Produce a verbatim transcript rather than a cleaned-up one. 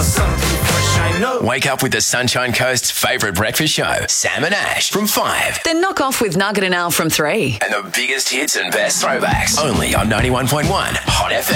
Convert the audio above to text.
something fresh, I know. Wake up with the Sunshine Coast's favourite breakfast show, Sam and Ash, from five. Then knock off with Nugget and Al from three. And the biggest hits and best throwbacks, only on ninety-one point one Hot F M.